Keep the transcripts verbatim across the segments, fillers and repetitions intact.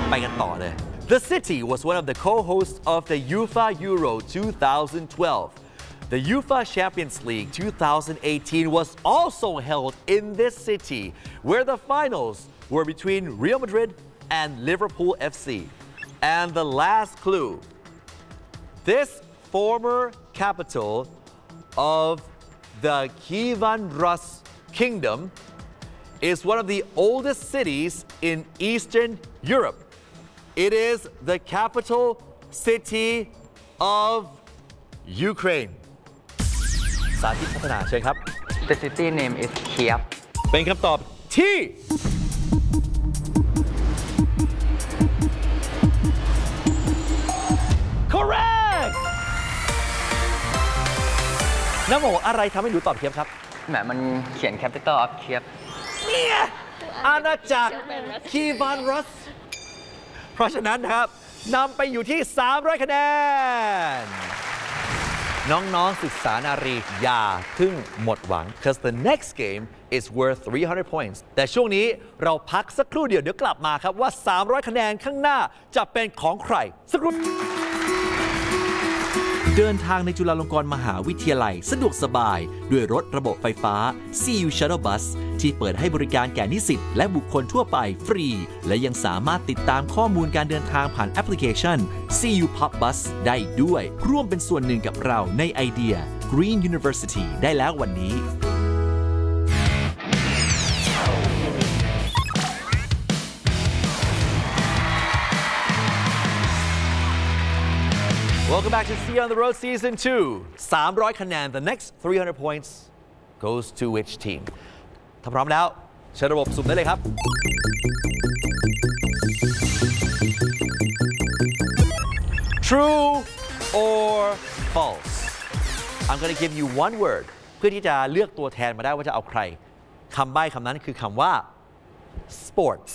ไปกันต่อเลย The city was one of the co-hosts of the UEFA Euro twenty twelve. The UEFA Champions League twenty eighteen was also held in this city, where the finals were between Real Madrid and Liverpool F C. And the last clue, this former capital of the Kievan Rus Kingdom is one of the oldest cities in Eastern Europe. It is the capital city of Ukraine. สาธิตพัฒนาเชิญครับ The city name is Kiev เป็นคำตอบที่ correct น้ำโมอะไรทำให้หนูตอบเคียบครับแหมมันเขียน capital of Kiev เนี่ยอาณาจักรคีวานรัสเพราะฉะนั้นนะครับนำไปอยู่ที่สามร้อยคะแนนน้องๆศึกษานารีอย่าเพิ่งหมดหวัง because the next game is worth three hundred points แต่ช่วงนี้เราพักสักครู่เดียวเดี๋ยวกลับมาครับว่าสามร้อยคะแนนข้างหน้าจะเป็นของใครสักครู่เดินทางในจุฬาลงกรณ์มหาวิทยาลัยสะดวกสบายด้วยรถระบบไฟฟ้า ซี ยู Shuttle Bus ที่เปิดให้บริการแก่นิสิตและบุคคลทั่วไปฟรีและยังสามารถติดตามข้อมูลการเดินทางผ่านแอปพลิเคชัน ซี ยู Pop Bus ได้ด้วยร่วมเป็นส่วนหนึ่งกับเราในไอเดีย Green University ได้แล้ววันนี้ Welcome back to See on the Road Season two. สามร้อยคะแนน The next three hundred points goes to which team? ถ้าพร้อมแล้วเชิญระบบสุ่มได้เลยครับ True or false? I'm going to give you one word เพื่อที่จะเลือกตัวแทนมาได้ว่าจะเอาใครคำใบ้คำนั้นคือคำว่า sports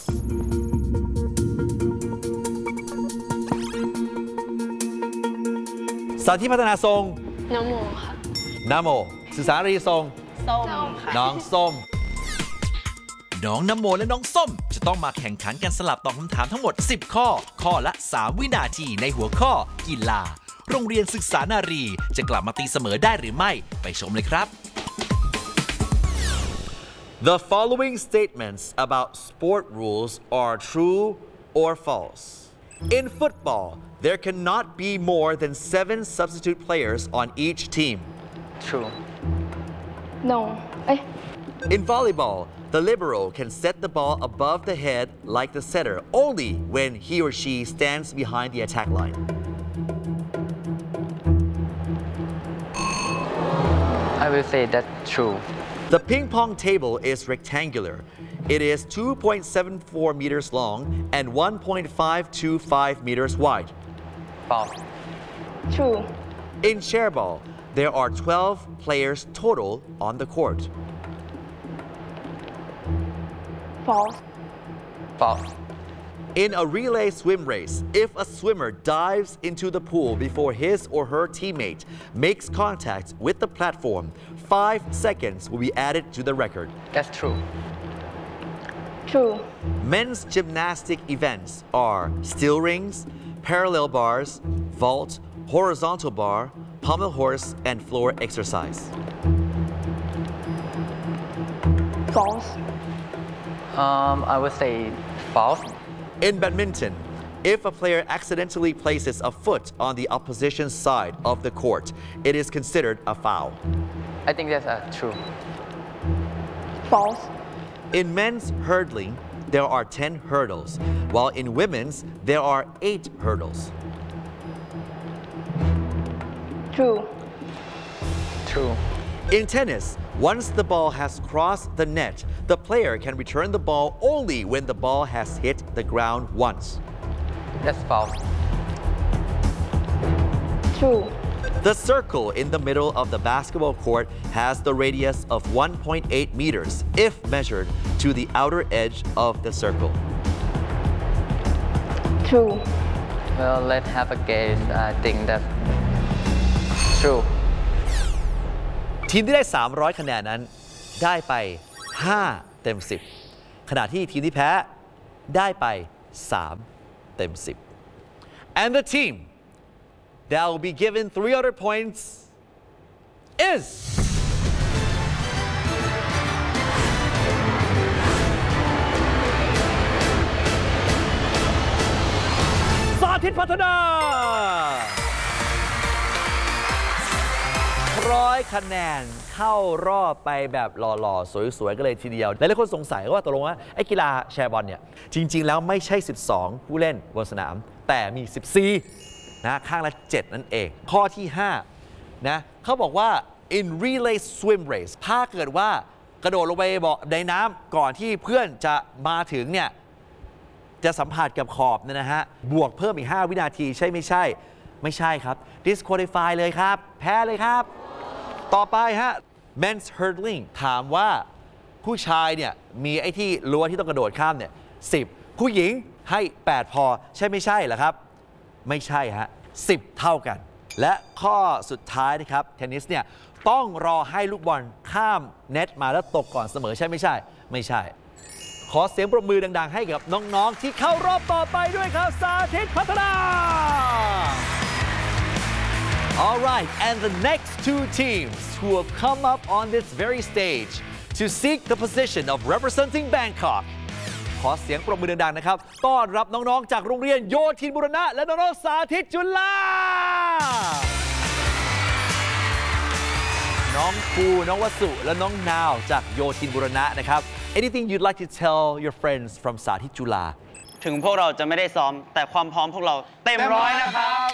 สาธิตพัฒนาทรงน้ำโมค่ะน้ำโมศึกษารีทรงส้มค่ะน้องส้มน้องน้ำโมและน้องส้มจะต้องมาแข่งขันกันสลับตอบคำถามทั้งหมดสิบข้อข้อละสามวินาทีในหัวข้อกีฬาโรงเรียนศึกษานารีจะกลับมาตีเสมอได้หรือไม่ไปชมเลยครับ The following statements about sport rules are true or false. In football, there cannot be more than seven substitute players on each team. True No eh. In volleyball, the libero can set the ball above the head like the setter only when he or she stands behind the attack line. I will say that's true. The ping pong table is rectangular. It is two point seven four meters long and one point five two five meters wide. False True In chairball, there are twelve players total on the court. False False In a relay swim race, if a swimmer dives into the pool before his or her teammate makes contact with the platform, five seconds will be added to the record. That's true True Men's gymnastic events are steel rings, parallel bars, vault, horizontal bar, pommel horse, and floor exercise. False um I would say false In badminton, if a player accidentally places a foot on the opposition side of the court, it is considered a foul. I think that's uh, true False In men's hurdling, there are ten hurdles, while in women's, there are eight hurdles. True True In tennis, once the ball has crossed the net, the player can return the ball only when the ball has hit the ground once. That's false True The circle in the middle of the basketball court has the radius of one point eight meters if measured to the outer edge of the circle. True Well let's have a guess I think that's true ทีมที่ได้สามร้อยคะแนนนั้นได้ไปห้าเต็มสิบขณะที่ทีมที่แพ้ได้ไปสามเต็มสิบ and the team that will be given three hundred points isสาธิตพัฒนาร้อยคะแนนเข้ารอบไปแบบหล่อๆ สวยๆ กันเลยทีเดียวหลายๆคนสงสัยว่าตกลงว่าไอ้กีฬาแชร์บอลเนี่ยจริงๆแล้วไม่ใช่สิบสองผู้เล่นบนสนามแต่มีสิบสี่นะข้างละเจ็ดนั่นเอง ข้อที่ห้านะเขาบอกว่า in relay swim race ถ้าเกิดว่ากระโดดลงไปในน้ำก่อนที่เพื่อนจะมาถึงเนี่ยจะสัมผัสกับขอบเนี่ยนะฮะบวกเพิ่มอีกห้าวินาทีใช่ไม่ใช่ไม่ใช่ครับ disqualify เลยครับแพ้เลยครับต่อไปฮะ men's hurdling ถามว่าผู้ชายเนี่ยมีไอ้ที่รั้วที่ต้องกระโดดข้ามเนี่ยสิบผู้หญิงให้แปดพอใช่ไม่ใช่เหรอครับไม่ใช่ฮะสิบเท่ากันและข้อสุดท้ายนะครับเทนนิสเนี่ยต้องรอให้ลูกบอลข้ามเน็ตมาแล้วตกก่อนเสมอใช่ไม่ใช่ไม่ใช่ขอเสียงปรบมือดังๆให้กับน้องๆที่เข้ารอบต่อไปด้วยครับสาธิตพัฒนา All right, and the next two teams who will come up on this very stage to seek the position of representing Bangkok ขอเสียงปรบมือดังๆนะครับต้อนรับน้องๆจากโรงเรียนโยธินบูรณะและน้องๆสาธิตจุฬาน้องภูน้องวสุและน้องนาวจากโยธินบูรณะนะครับ Anything you'd like to tell your friends from สาธิตจุฬาถึงพวกเราจะไม่ได้ซ้อมแต่ความพร้อมพวกเราเต็มร้อยนะครับ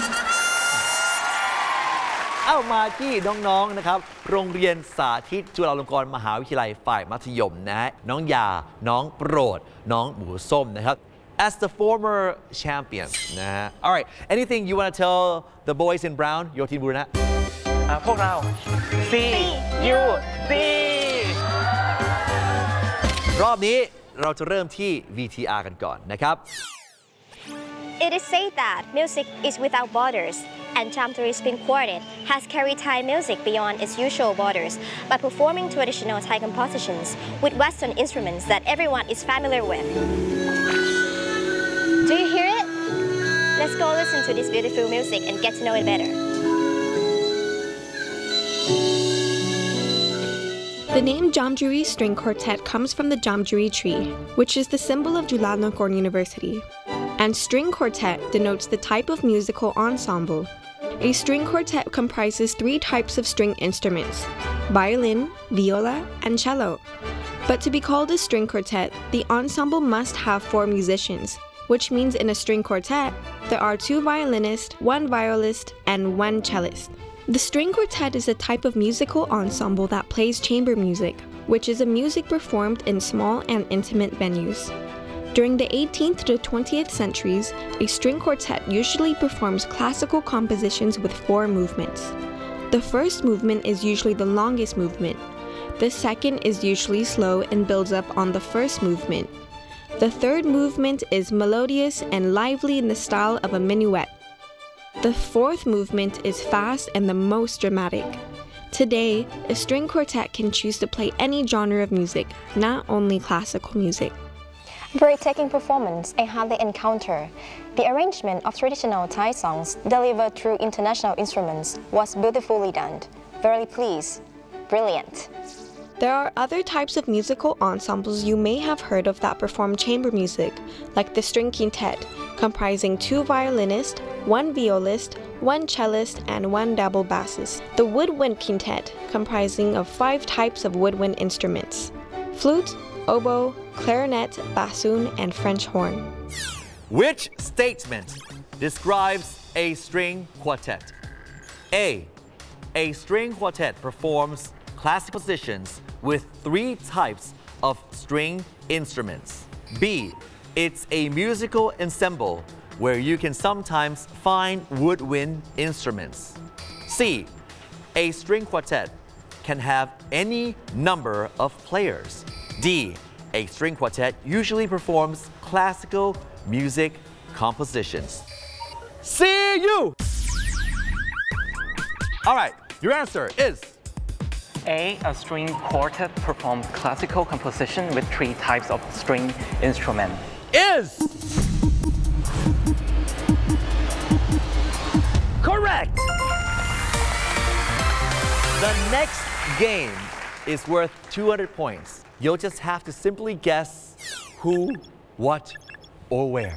เอามาที่น้องๆนะครับโรงเรียนสาธิตจุฬาลงกรณ์มหาวิทยาลัยฝ่ายมัธยมนะฮะน้องยาน้องโปรดน้องหมูส้มนะครับ as the former champions นะฮะ alright anything you want to tell the boys in brown โยธินบูรณะพวกเรา C U C รอบนี้เราจะเริ่มที่ วี ที อาร์ กันก่อนนะครับ It is said that music is without borders, and Jamturi String Quartet has carried Thai music beyond its usual borders by performing traditional Thai compositions with Western instruments that everyone is familiar with. Do you hear it? Let's go listen to this beautiful music and get to know it better. The name Jamjuri String Quartet comes from the Jamjuri tree, which is the symbol of Chulalongkorn University. And string quartet denotes the type of musical ensemble. A string quartet comprises three types of string instruments: violin, viola, and cello. But to be called a string quartet, the ensemble must have four musicians, which means in a string quartet, there are two violinists, one violist, and one cellist. The string quartet is a type of musical ensemble that plays chamber music, which is a music performed in small and intimate venues. During the eighteenth to twentieth centuries, a string quartet usually performs classical compositions with four movements. The first movement is usually the longest movement. The second is usually slow and builds up on the first movement. The third movement is melodious and lively in the style of a minuet. The fourth movement is fast and the most dramatic. Today, a string quartet can choose to play any genre of music, not only classical music. Breathtaking performance I hardly encounter. The arrangement of traditional Thai songs delivered through international instruments was beautifully done. Very pleased. Brilliant. There are other types of musical ensembles you may have heard of that perform chamber music, like the string quintet, comprising two violinists, one violist, one cellist, and one double bassist. The woodwind quintet, comprising of five types of woodwind instruments: flute, oboe, clarinet, bassoon, and French horn. Which statement describes a string quartet? A. A string quartet performs classic positions with three types of string instruments. B. It's a musical ensemble where you can sometimes find woodwind instruments. C. A string quartet can have any number of players. D. A string quartet usually performs classical music compositions. See you! All right, your answer is A. A string quartet performs classical composition with three types of string instrument. Is Correct! The next game is worth two hundred points. You'll just have to simply guess who, what, or where.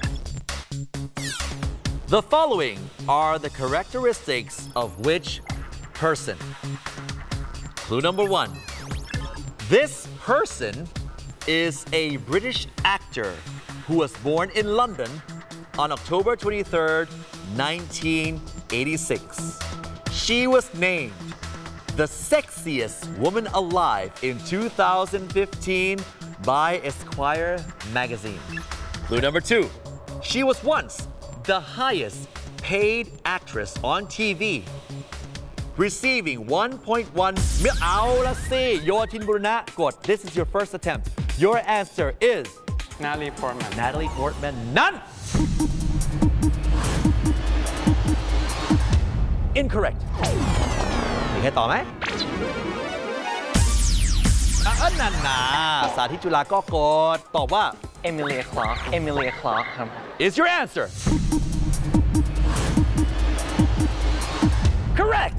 The following are the characteristics of which person? Clue number one. This person is a British actor who was born in London on October twenty-third, nineteen eighty-six. She was named the sexiest woman alive in two thousand fifteen by Esquire magazine. Clue number two. She was once the highest paid actress on T V, receiving one point one million. เอาละสิโยทินบุรณะกด This is your first attempt. Your answer is Natalie Portman Natalie Portman. None. Incorrect. มีใครต่อไหมอ่ะอันนั้นนะสาธิตจุฬาก็กดตอบว่า Emilia Clarke Emilia Clarke ครับ Is your answer correct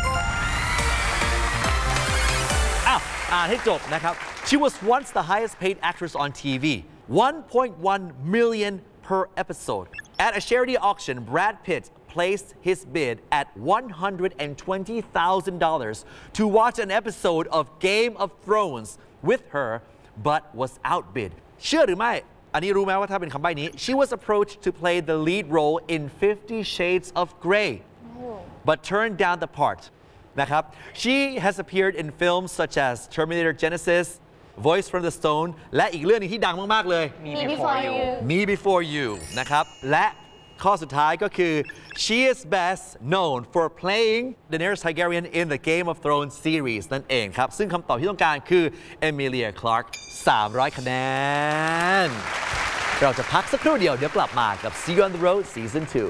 อ้าวอ่านให้จบนะครับ She was once the highest paid actress on T V one point one million per episode At a charity auction Brad Pitt placed his bid at one hundred twenty thousand dollars to watch an episode of Game of Thrones with her but was outbid เชื่อหรือไม่อันนี้รู้ไหมว่าถ้าเป็นคำใบ้นี้ She was approached to play the lead role in Fifty Shades of Grey but turned down the part นะครับ She has appeared in films such as Terminator Genesis Voice from the Stone และอีกเรื่องนึงที่ดังมากๆเลย Me Before You Me Before You นะครับและข้อสุดท้ายก็คือ She is best known for playing Daenerys Targaryen in the Game of Thrones series นั่นเองครับซึ่งคำตอบที่ต้องการคือ Emilia Clarke สามร้อยคะแนนเราจะพักสักครู่เดียวเดี๋ยวกลับมากับ See You on the Road Season two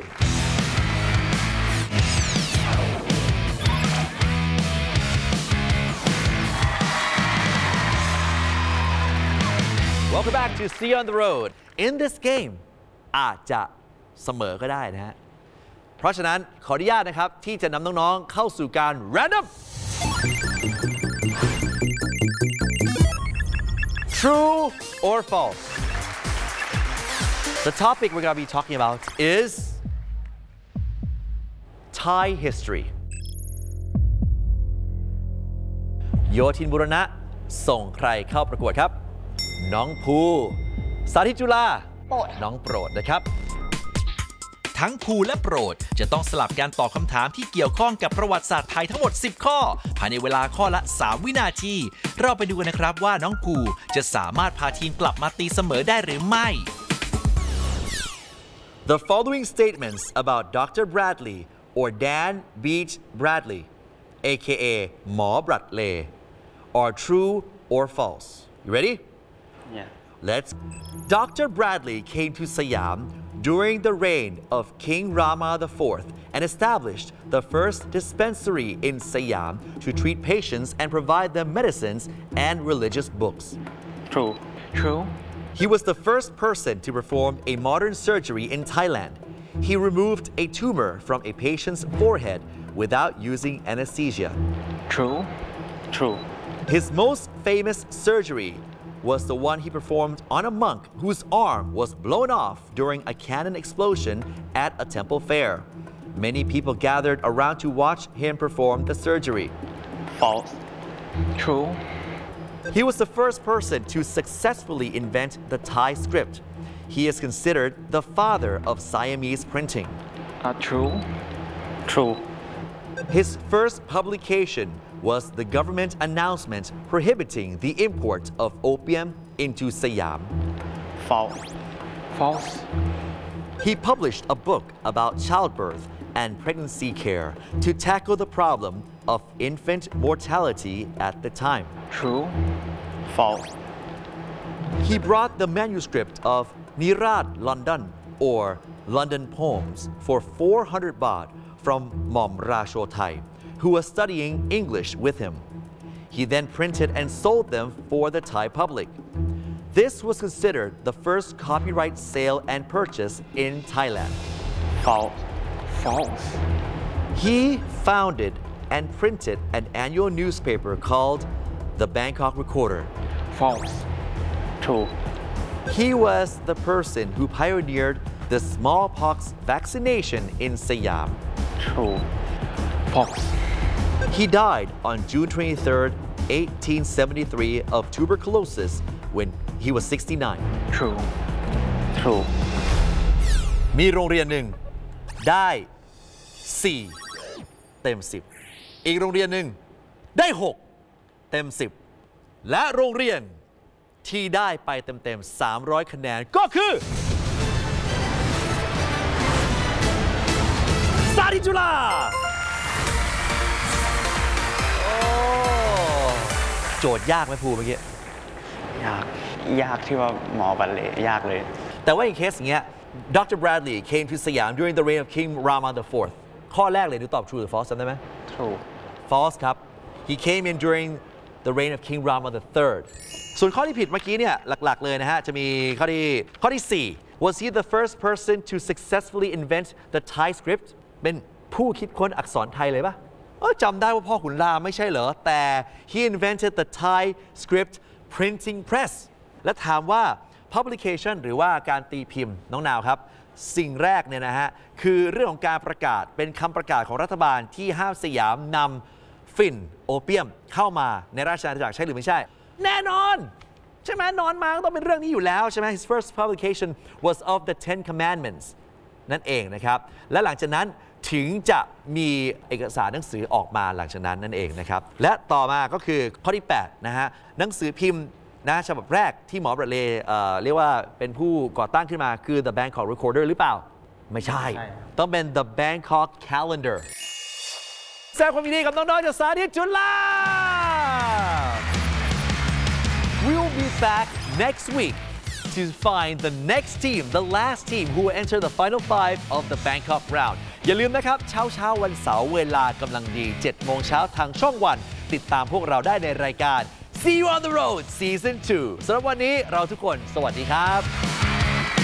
Welcome back to See You on the Road. In this game อาจจะเสมอก็ได้นะฮะเพราะฉะนั้นขออนุญาตนะครับที่จะนำน้องๆเข้าสู่การ Random True or false The topic we're going to be talking about is Thai history โยทินบุรณะส่งใครเข้าประกวดครับน้องภูสาธิตจุฬาน้องโปรดนะครับทั้งภูและโปรดจะต้องสลับการตอบคำถามที่เกี่ยวข้องกับประวัติศาสตร์ไทยทั้งหมดสิบข้อภายในเวลาข้อละสามวินาทีเราไปดูกันนะครับว่าน้องภูจะสามารถพาทีมกลับมาตีเสมอได้หรือไม่ The following statements about Doctor Bradley or Dan Beach Bradley aka หมอ Bradley are true or false You ready? Yeah Let's Doctor Bradley came to Siam during the reign of King Rama the fourth and established the first dispensary in Siam to treat patients and provide them medicines and religious books. True True He was the first person to perform a modern surgery in Thailand. He removed a tumor from a patient's forehead without using anesthesia. True True His most famous surgery was the one he performed on a monk whose arm was blown off during a cannon explosion at a temple fair. Many people gathered around to watch him perform the surgery. False True He was the first person to successfully invent the Thai script. He is considered the father of Siamese printing. uh, True True His first publication was the government announcement prohibiting the import of opium into Siam. False False He published a book about childbirth and pregnancy care to tackle the problem of infant mortality at the time. True False He brought the manuscript of Nirad London or London Poems for four hundred baht from Mom Rashothai, who was studying English with him. He then printed and sold them for the Thai public. This was considered the first copyright sale and purchase in Thailand. False. False. He founded and printed an annual newspaper called the Bangkok Recorder. False. True. He was the person who pioneered the smallpox vaccination in Siam. True. False. He died on June twenty-third, eighteen seventy-three of tuberculosis when he was sixty-nine. True. True. มีโรงเรียนหนึ่งได้สี่เต็มสิบอีกโรงเรียนหนึ่งได้หกเต็มสิบและโรงเรียนที่ได้ไปเต็มๆสามร้อยคะแนนก็คือสาธิตจุฬาโอ้โจทย์ยากไหมภูเมื่อกี้ยาก ยากที่ว่าหมอบัลเล่ยากเลยแต่ว่าในเคสอย่างเงี้ย Doctor Bradley came to Siam during the reign of King Rama the fourth ข้อแรกเลยดูตอบ true หรือ false จำได้ไหม True. false ครับ he came in during the reign of King Rama the third ส่วนข้อที่ผิดเมื่อกี้เนี่ยหลักๆเลยนะฮะจะมีข้อที่ข้อที่สี่ was he the first person to successfully invent the Thai script เป็นผู้คิดค้นอักษรไทยเลยปะเออจำได้ว่าพ่อขุนรามไม่ใช่เหรอแต่ he invented the Thai script printing press และถามว่า publication หรือว่าการตีพิมพ์น้องนาวครับสิ่งแรกเนี่ยนะฮะคือเรื่องของการประกาศเป็นคำประกาศของรัฐบาลที่ห้ามสยามนำฝิ่นโอเปียมเข้ามาในราชอาณาจักรใช่หรือไม่ใช่แน่นอนใช่ไหมนอนมาก็ต้องเป็นเรื่องนี้อยู่แล้วใช่ไหม his first publication was of the Ten Commandments นั่นเองนะครับและหลังจากนั้นถึงจะมีเอกสารหนังสือออกมาหลังจากนั้นนั่นเองนะครับและต่อมาก็คือข้อที่แปดนะฮะหนังสือพิมพ์นะฉบับแรกที่หมอประเลเอ่อเรียกว่าเป็นผู้ก่อตั้งขึ้นมาคือ the Bangkok Recorder หรือเปล่าไม่ใช่ต้องเป็น the Bangkok Calendar แสดงความยินดีกับน้องๆจากสาธิตจุฬา We'll be back next week to find the next team, the last team who will enter the final five of the Bangkok round. อย่าลืมนะครับเช้าเช้าวันเสาร์เวลากำลังดีเจ็ดโมงเช้าทางช่องวันติดตามพวกเราได้ในรายการ See you on the road Season ทู สำหรับวันนี้เราทุกคนสวัสดีครับ